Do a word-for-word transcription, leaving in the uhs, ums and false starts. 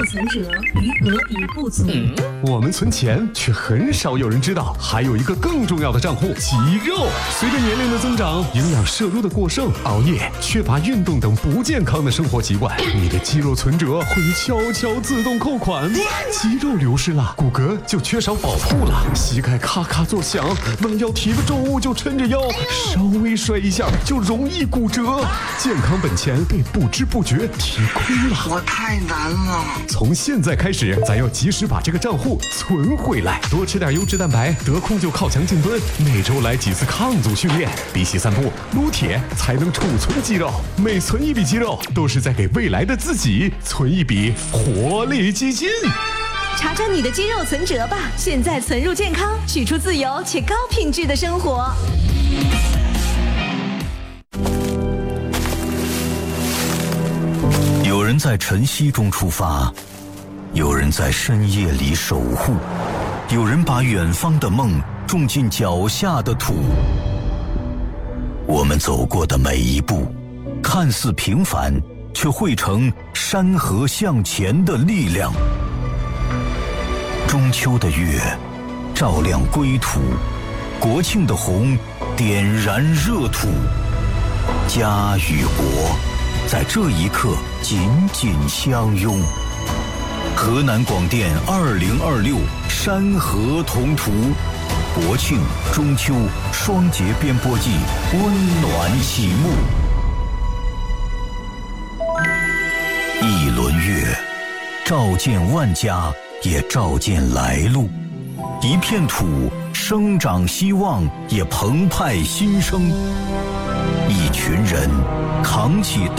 存折，余额已不足。 嗯、 我们存钱，却很少有人知道，还有一个更重要的账户——肌肉。随着年龄的增长，营养摄入的过剩，熬夜、缺乏运动等不健康的生活习惯，你的肌肉存折会悄悄自动扣款。肌肉流失了，骨骼就缺少保护了，膝盖咔咔作响，弯腰提个重物就抻着腰，稍微摔一下就容易骨折，健康本钱被不知不觉提空了。 我太难了。 从现在开始，咱要及时把这个账户存回来，多吃点优质蛋白，得空就靠墙静蹲，每周来几次抗阻训练，比起散步、撸铁才能储存肌肉。每存一笔肌肉，都是在给未来的自己存一笔活力基金。 查查你的肌肉存折吧，现在存入健康，取出自由且高品质的生活。 有人在晨曦中出发，有人在深夜里守护，有人把远方的梦种进脚下的土。我们走过的每一步，看似平凡，却汇成山河向前的力量。中秋的月照亮归途，国庆的红点燃热土，家与国在这一刻紧紧相拥。河南广电二零二六山河同途，国庆、中秋双节编播季温暖启幕。一轮月，照见万家，也照见来路；一片土，生长希望，也澎湃新生；一群人，扛起